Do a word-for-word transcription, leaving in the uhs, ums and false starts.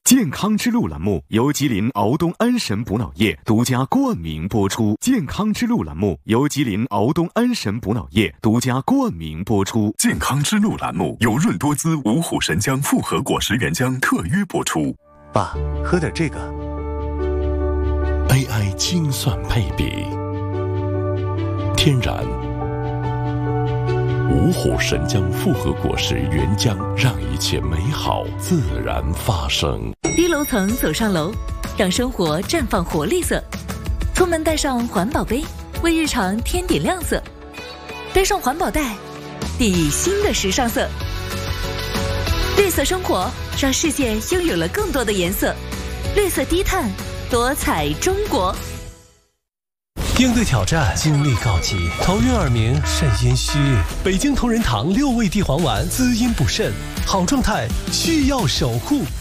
健康之路栏目由吉林敖东安神补脑液独家冠名播出。健康之路栏目由吉林敖东安神补脑液独家冠名播出。 健康之路栏目由润多滋五虎神姜复合果实原浆特约播出。 爸，喝点这个。 A I 精算配比，天然五虎神姜复合果实原浆，让一切美好自然发生。 低楼层走上楼，让生活绽放活力色。出门带上环保杯，为日常添点亮色。背上环保袋，砥砺新的时尚色。绿色生活，让世界拥有了更多的颜色。绿色低碳，多彩中国。 应对挑战，精力告急，头晕耳鸣，肾阴虚。北京同仁堂六味地黄丸滋阴补肾，好状态需要守护。